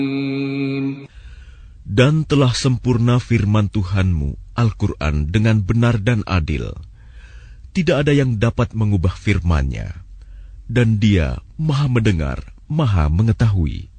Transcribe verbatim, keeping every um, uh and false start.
Dan telah sempurna firman Tuhanmu, Al-Quran, dengan benar dan adil. Tidak ada yang dapat mengubah firman-Nya. Dan Dia Maha Mendengar, Maha Mengetahui.